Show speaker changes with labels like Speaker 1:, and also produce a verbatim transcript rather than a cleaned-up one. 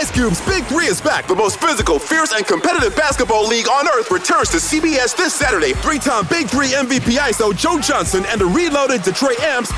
Speaker 1: Ice Cube's Big Three is back. The most physical, fierce, and competitive basketball league on earth returns to C B S this Saturday. Three-time Big Three M V P I S O Joe Johnson and the reloaded Detroit Amps